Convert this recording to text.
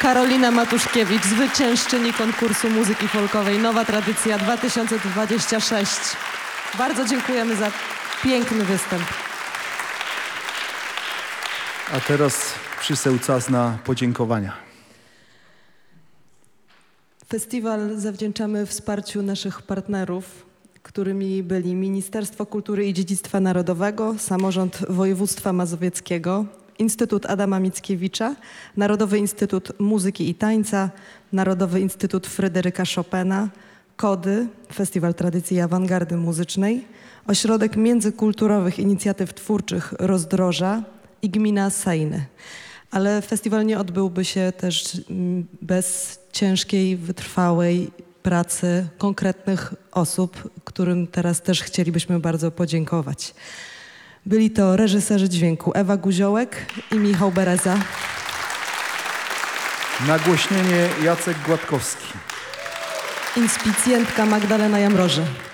Karolina Matuszkiewicz, zwyciężczyni konkursu muzyki folkowej Nowa Tradycja 2026. Bardzo dziękujemy za piękny występ. A teraz przyseł czas na podziękowania. Festiwal zawdzięczamy wsparciu naszych partnerów, którymi byli Ministerstwo Kultury i Dziedzictwa Narodowego, Samorząd Województwa Mazowieckiego, Instytut Adama Mickiewicza, Narodowy Instytut Muzyki i Tańca, Narodowy Instytut Fryderyka Chopina, KODY, Festiwal Tradycji i Awangardy Muzycznej, Ośrodek Międzykulturowych Inicjatyw Twórczych Rozdroża i Gmina Sejny. Ale festiwal nie odbyłby się też bez ciężkiej, wytrwałej pracy konkretnych osób, którym teraz też chcielibyśmy bardzo podziękować. Byli to reżyserzy dźwięku Ewa Guziołek i Michał Bereza. Nagłośnienie Jacek Gładkowski. Inspicjentka Magdalena Jamroże.